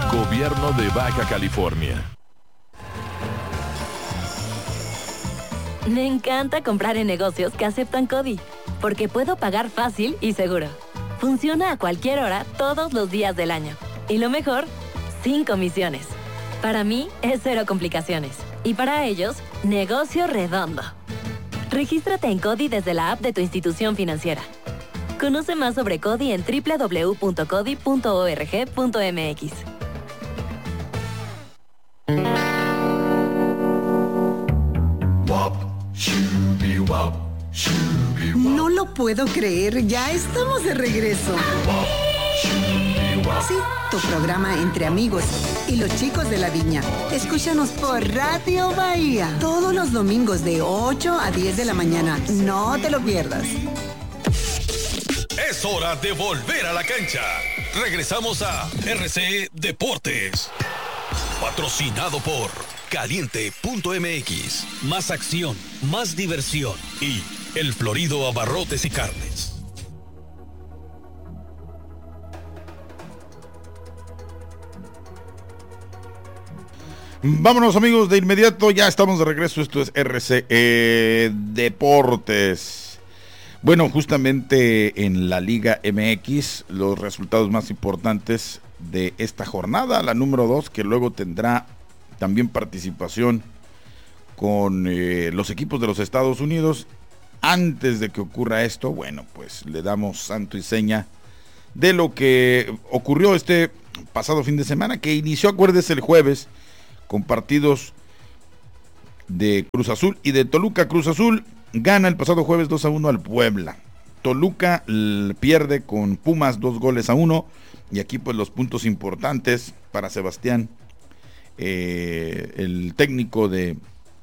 Gobierno de Baja California. Me encanta comprar en negocios que aceptan CODI, porque puedo pagar fácil y seguro. Funciona a cualquier hora, todos los días del año. Y lo mejor, sin comisiones. Para mí, es cero complicaciones. Y para ellos, negocio redondo. Regístrate en CODI desde la app de tu institución financiera. Conoce más sobre CODI en www.codi.org.mx. No lo puedo creer, ya estamos de regreso. Sí, tu programa Entre Amigos y los chicos de la Viña. Escúchanos por Radio Bahía todos los domingos de 8 a 10 de la mañana. No te lo pierdas. Es hora de volver a la cancha. Regresamos a RCE Deportes. Patrocinado por Caliente.mx. Más acción, más diversión y El Florido Abarrotes y Carnes. Vámonos, amigos, de inmediato, ya estamos de regreso. Esto es RCE Deportes. Bueno, justamente en la Liga MX, los resultados más importantes de esta jornada, la número 2, que luego tendrá también participación con los equipos de los Estados Unidos. Antes de que ocurra esto, bueno, pues le damos santo y seña de lo que ocurrió este pasado fin de semana, que inició, acuérdese, el jueves, con partidos de Cruz Azul y de Toluca. Cruz Azul gana el pasado jueves 2-1 al Puebla. Toluca pierde con Pumas 2-1. Y aquí pues los puntos importantes para Sebastián, el técnico de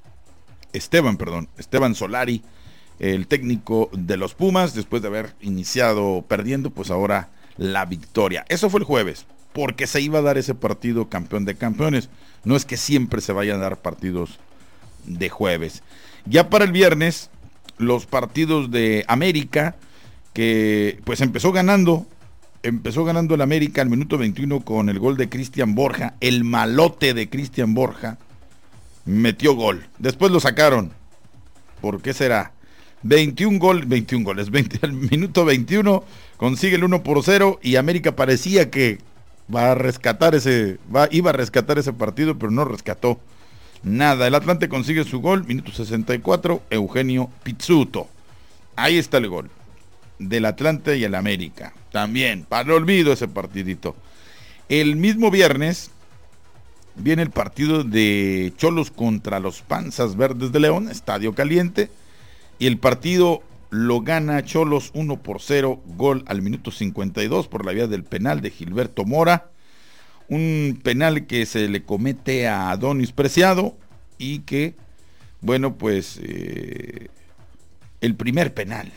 Esteban Solari, el técnico de los Pumas, después de haber iniciado perdiendo, pues ahora la victoria. Eso fue el jueves, porque se iba a dar ese partido campeón de campeones. No es que siempre se vayan a dar partidos de jueves. Ya para el viernes, los partidos de América, que pues empezó ganando el América al minuto 21 con el gol de Cristian Borja. El malote de Cristian Borja metió gol. Después lo sacaron. ¿Por qué será? 21 goles, al minuto 21 consigue el 1-0 y América parecía que iba a rescatar ese partido, pero no rescató nada. El Atlante consigue su gol, minuto 64, Eugenio Pizzuto. Ahí está el gol del Atlante y el América. También, para el olvido ese partidito. El mismo viernes viene el partido de Cholos contra los Panzas Verdes de León, Estadio Caliente, y el partido lo gana Cholos 1-0, gol al minuto 52 por la vía del penal de Gilberto Mora. Un penal que se le comete a Adonis Preciado y que, bueno, pues el primer penal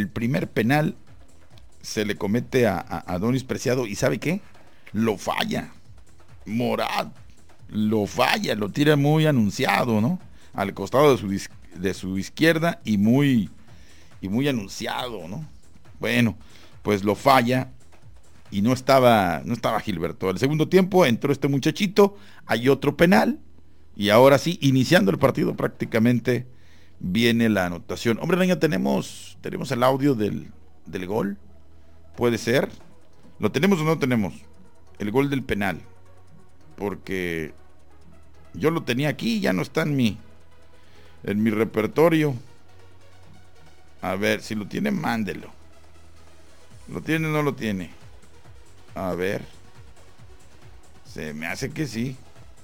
se le comete a Adonis Preciado y ¿sabe qué? Lo falla. Morad lo falla, lo tira muy anunciado, ¿no? Al costado de su izquierda y muy anunciado, ¿no? Bueno, pues lo falla y no estaba Gilberto. El segundo tiempo entró este muchachito, hay otro penal y ahora sí, iniciando el partido prácticamente viene la anotación. Hombre, Araña, tenemos el audio del gol. ¿Puede ser? ¿Lo tenemos o no tenemos? El gol del penal. Porque yo lo tenía aquí, ya no está en mi repertorio. A ver, si lo tiene, mándelo. ¿Lo tiene o no lo tiene? A ver. Se me hace que sí.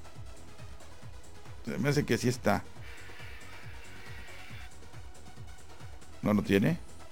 Se me hace que sí está. ¿No lo tiene?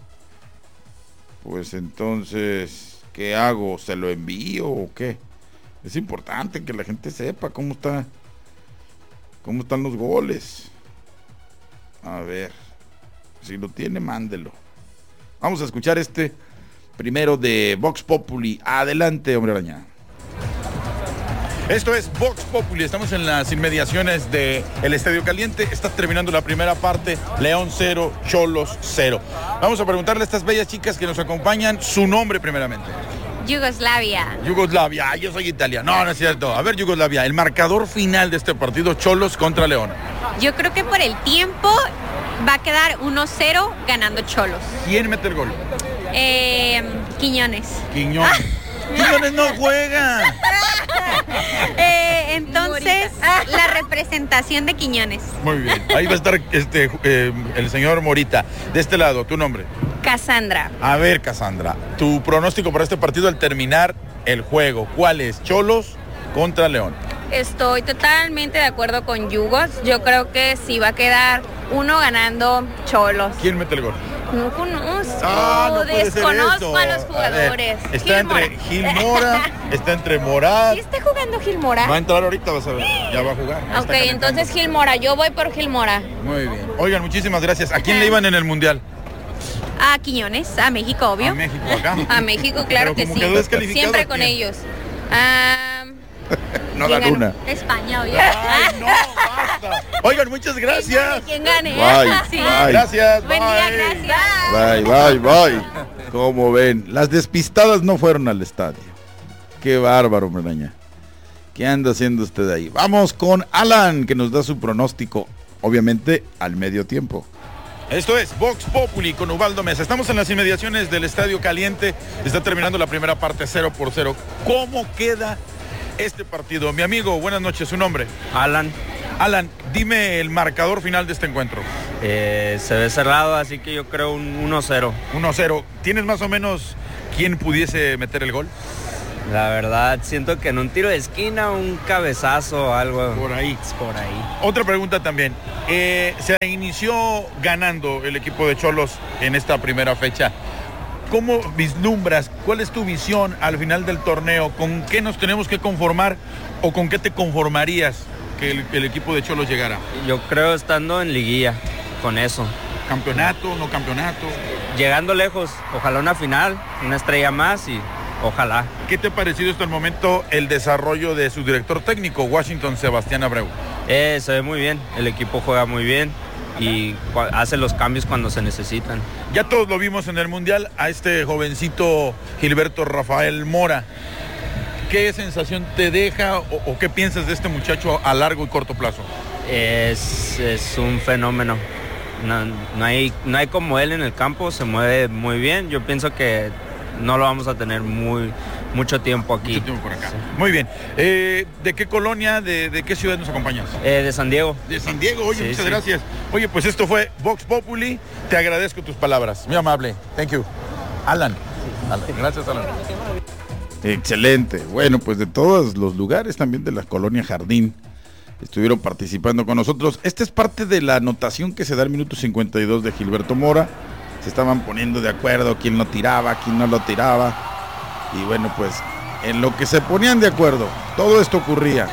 Pues entonces, ¿qué hago? ¿Se lo envío o qué? Es importante que la gente sepa cómo están los goles. A ver, si lo tiene, mándelo. Vamos a escuchar este primero de Vox Populi. Adelante, hombre araña. Esto es Vox Populi, estamos en las inmediaciones del Estadio Caliente. Está terminando la primera parte, León 0, Cholos 0. Vamos a preguntarle a estas bellas chicas que nos acompañan su nombre primeramente. Yugoslavia. Yugoslavia, yo soy italiano. No, no es cierto. A ver, Yugoslavia, el marcador final de este partido, Xolos contra León. Yo creo que por el tiempo va a quedar 1-0 ganando Xolos. ¿Quién mete el gol? Quiñones. Quiñones. Quiñones no juega. Entonces, la representación de Quiñones. Muy bien. Ahí va a estar el señor Morita. De este lado, ¿tu nombre? Cassandra. A ver, Cassandra, tu pronóstico para este partido al terminar el juego, ¿cuál es? Xolos contra León. Estoy totalmente de acuerdo con Yugos. Yo creo que sí va a quedar 1 ganando Xolos. ¿Quién mete el gol? No conozco, no puede ser desconozco eso. a los jugadores. A ver, está entre Gil Mora, está entre Morat. ¿Sí está jugando Gil Mora? Va a entrar ahorita, vas a ver, ya va a jugar. Ok, entonces Gil Mora, yo voy por Gil Mora. Muy bien. Oigan, muchísimas gracias. ¿A quién le iban en el Mundial? A Quiñones, a México, obvio. A México, acá. A México, claro. Pero que como sí. quedó descalificado, Siempre con ¿quién? ellos. No ¿quién dan ganó? una. España, obvio. Ay, no, basta. Oigan, muchas gracias. ¿Quién gane? Bye, Sí. bye. Gracias, Buen día, gracias. Bye. Como ven, las despistadas no fueron al estadio. Qué bárbaro, Melaña. ¿Qué anda haciendo usted ahí? Vamos con Alan, que nos da su pronóstico, obviamente al medio tiempo. Esto es Vox Populi con Ubaldo Mesa. Estamos en las inmediaciones del Estadio Caliente. Está terminando la primera parte 0-0. ¿Cómo queda este partido? Mi amigo, buenas noches, ¿su nombre? Alan. Alan, dime el marcador final de este encuentro. Se ve cerrado, así que yo creo un 1-0. 1-0. ¿Tienes más o menos quién pudiese meter el gol? La verdad, siento que en un tiro de esquina, un cabezazo o algo. Por ahí. Por ahí. Otra pregunta también. Se inició ganando el equipo de Xolos en esta primera fecha. ¿Cómo vislumbras? ¿Cuál es tu visión al final del torneo? ¿Con qué nos tenemos que conformar o con qué te conformarías que el equipo de Xolos llegara? Yo creo estando en liguilla, con eso. ¿Campeonato, no campeonato? Llegando lejos, ojalá una final, una estrella más y ojalá. ¿Qué te ha parecido hasta el momento el desarrollo de su director técnico, Washington Sebastián Abreu? Se ve muy bien, el equipo juega muy bien y hace los cambios cuando se necesitan. Ya todos lo vimos en el Mundial, a este jovencito Gilberto Rafael Mora. ¿Qué sensación te deja o qué piensas de este muchacho a largo y corto plazo? Es un fenómeno. No hay como él en el campo, se mueve muy bien. Yo pienso que no lo vamos a tener mucho tiempo aquí. Mucho tiempo por acá. Sí. Muy bien. ¿De qué colonia, de qué ciudad nos acompañas? De San Diego. De San Diego, oye, Sí, muchas sí. gracias. Oye, pues esto fue Vox Populi. Te agradezco tus palabras. Muy amable. Thank you. Alan. Gracias, Alan. Excelente. Bueno, pues de todos los lugares, también de la colonia Jardín, estuvieron participando con nosotros. Esta es parte de la anotación que se da al minuto 52 de Gilberto Mora. Se estaban poniendo de acuerdo quién lo tiraba, quién no lo tiraba. Y bueno, pues en lo que se ponían de acuerdo, todo esto ocurría.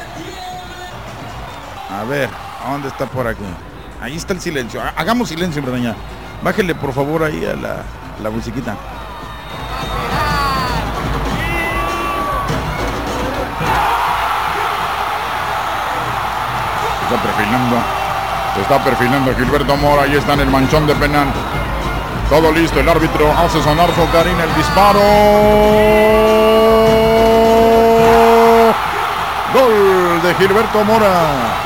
A ver, ¿a dónde está por aquí? Ahí está el silencio. Hagamos silencio, Braña. Bájale por favor ahí a la musiquita. Se está perfilando Gilberto Mora, ahí está en el manchón de penal. Todo listo, el árbitro hace sonar su ocarina, el disparo. Gol de Gilberto Mora.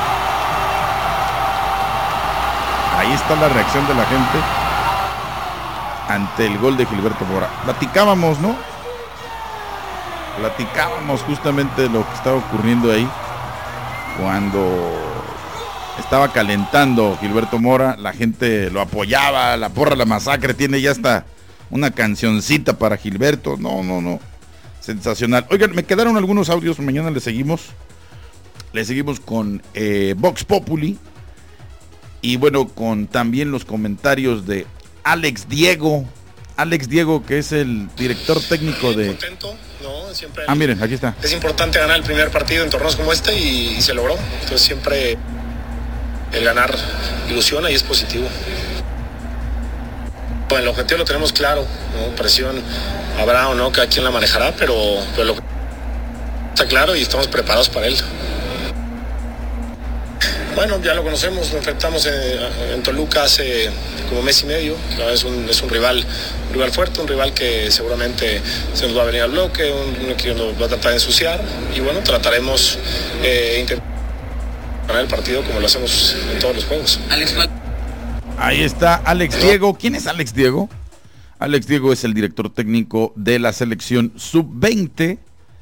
Ahí está la reacción de la gente ante el gol de Gilberto Mora. Platicábamos, ¿no? Platicábamos justamente de lo que estaba ocurriendo ahí cuando estaba calentando Gilberto Mora, la gente lo apoyaba, la porra, la masacre, tiene ya hasta una cancioncita para Gilberto, no, sensacional. Oigan, me quedaron algunos audios, mañana le seguimos con Vox Populi, y bueno, con también los comentarios de Alex Diego, que es el director técnico de... Contento, ¿no? Siempre miren, aquí está. Es importante ganar el primer partido en torneos como este y se logró, entonces siempre... El ganar ilusiona y es positivo. Bueno, el objetivo lo tenemos claro, ¿no? Presión habrá o no, cada quien la manejará, pero lo está claro y estamos preparados para él. Bueno, ya lo conocemos, lo enfrentamos en Toluca hace como mes y medio. Es un rival fuerte, un rival que seguramente se nos va a venir al bloque, un que nos va a tratar de ensuciar. Y bueno, trataremos intentar ganar el partido como lo hacemos en todos los juegos. Ahí está Alex Diego. ¿Quién es Alex Diego? Alex Diego es el director técnico de la selección sub-20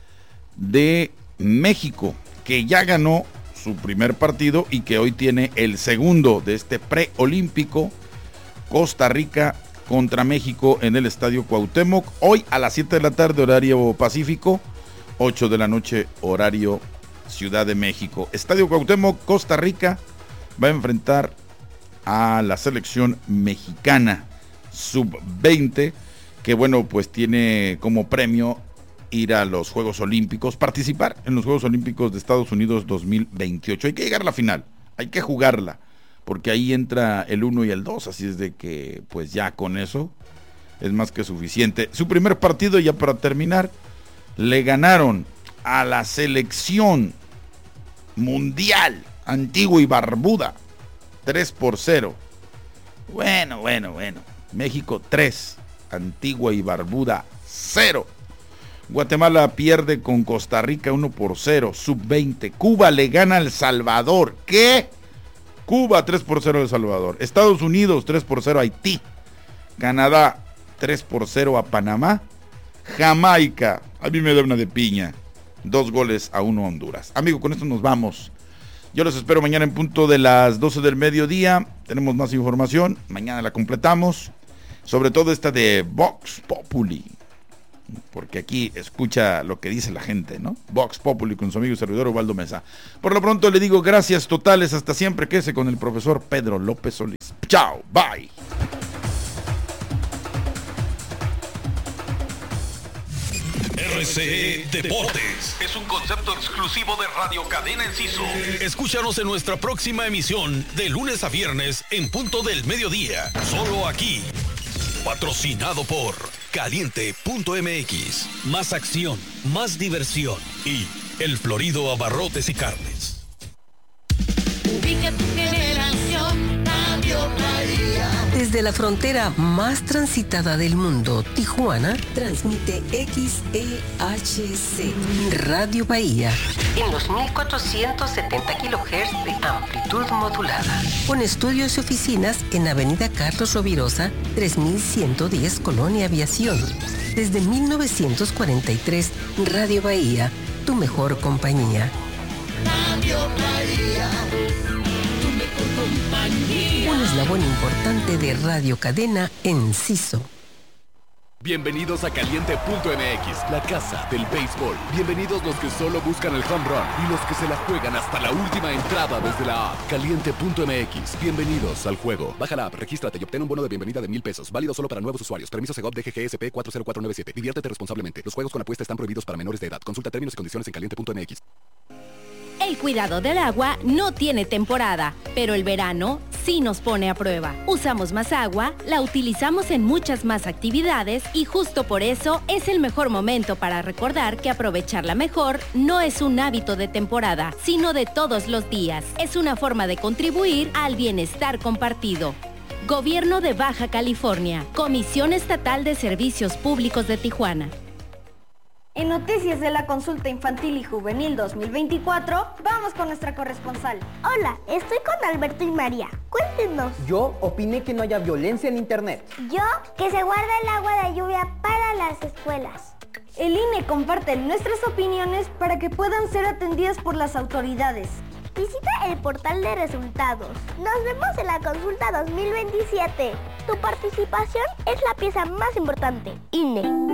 de México, que ya ganó su primer partido y que hoy tiene el segundo de este preolímpico, Costa Rica contra México en el Estadio Cuauhtémoc, hoy a las 7 de la tarde, horario Pacífico, 8 de la noche, horario Ciudad de México. Estadio Cuauhtémoc, Costa Rica va a enfrentar a la selección mexicana sub-20, que bueno, pues tiene como premio ir a los Juegos Olímpicos, participar en los Juegos Olímpicos de Estados Unidos 2028. Hay que llegar a la final, hay que jugarla, porque ahí entra el 1 y el 2, así es de que pues ya con eso es más que suficiente. Su primer partido, ya para terminar, le ganaron a la selección mundial Antigua y Barbuda 3-0. Bueno. México 3, Antigua y Barbuda 0. Guatemala pierde con Costa Rica 1-0, sub-20. Cuba le gana a El Salvador. ¿Qué? Cuba 3-0 a El Salvador. Estados Unidos 3-0 a Haití. Canadá 3-0 a Panamá. Jamaica, a mí me da una de piña, 2-1 a Honduras. Amigo, con esto nos vamos. Yo los espero mañana en punto de las 12 del mediodía. Tenemos más información, mañana la completamos. Sobre todo esta de Vox Populi, porque aquí escucha lo que dice la gente, ¿no? Vox Populi con su amigo y servidor Ubaldo Mesa. Por lo pronto le digo gracias totales, hasta siempre. Quédese con el profesor Pedro López Solís. Chao, bye. RCE Deportes es un concepto exclusivo de Radio Cadena Enciso. Escúchanos en nuestra próxima emisión de lunes a viernes en punto del mediodía. Solo aquí. Patrocinado por Caliente.mx. Más acción, más diversión y El Florido Abarrotes y Carnes. Ubica tu generación, Radio Bahía. Desde la frontera más transitada del mundo, Tijuana, transmite XEHC, Radio Bahía, en los 1470 kHz de amplitud modulada, con estudios y oficinas en Avenida Carlos Rovirosa, 3110, Colonia Aviación. Desde 1943, Radio Bahía, tu mejor compañía. Radio Bahía, tu mejor compañía. Un eslabón importante de Radio Cadena Enciso. Bienvenidos a Caliente.mx, la casa del béisbol. Bienvenidos los que solo buscan el home run y los que se la juegan hasta la última entrada desde la app. Caliente.mx, bienvenidos al juego. Baja la app, regístrate y obtén un bono de bienvenida de $1,000. Válido solo para nuevos usuarios. Permiso Segov DGGSP 40497. Diviértete responsablemente. Los juegos con apuesta están prohibidos para menores de edad. Consulta términos y condiciones en Caliente.mx. El cuidado del agua no tiene temporada, pero el verano sí nos pone a prueba. Usamos más agua, la utilizamos en muchas más actividades y justo por eso es el mejor momento para recordar que aprovecharla mejor no es un hábito de temporada, sino de todos los días. Es una forma de contribuir al bienestar compartido. Gobierno de Baja California, Comisión Estatal de Servicios Públicos de Tijuana. En Noticias de la Consulta Infantil y Juvenil 2024, vamos con nuestra corresponsal. Hola, estoy con Alberto y María. Cuéntenos. Yo opiné que no haya violencia en internet. Yo, que se guarda el agua de lluvia para las escuelas. El INE comparte nuestras opiniones para que puedan ser atendidas por las autoridades. Visita el portal de resultados. Nos vemos en la consulta 2027. Tu participación es la pieza más importante. INE.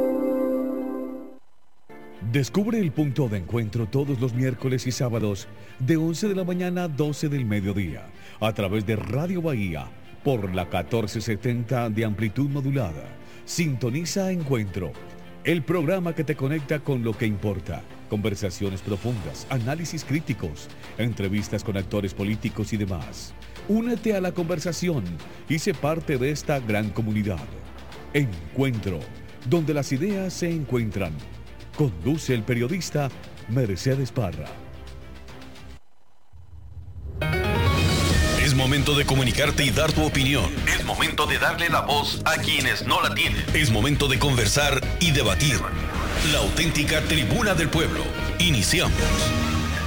Descubre el punto de encuentro todos los miércoles y sábados de 11 de la mañana a 12 del mediodía a través de Radio Bahía por la 1470 de amplitud modulada. Sintoniza Encuentro, el programa que te conecta con lo que importa. Conversaciones profundas, análisis críticos, entrevistas con actores políticos y demás. Únete a la conversación y sé parte de esta gran comunidad. Encuentro, donde las ideas se encuentran. Conduce el periodista Mercedes Parra. Es momento de comunicarte y dar tu opinión. Es momento de darle la voz a quienes no la tienen. Es momento de conversar y debatir. La auténtica tribuna del pueblo. Iniciamos.